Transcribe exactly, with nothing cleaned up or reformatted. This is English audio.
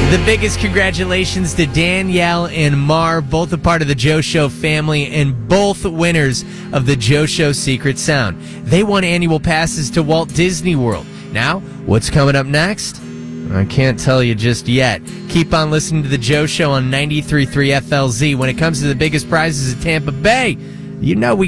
The biggest congratulations to Danielle and Marv, both a part of the Joe Show family and both winners of the Joe Show Secret Sound. They won annual passes to Walt Disney World. Now, what's coming up next? I can't tell you just yet. Keep on listening to the Joe Show on ninety-three point three F L Z. When it comes to the biggest prizes at Tampa Bay, you know we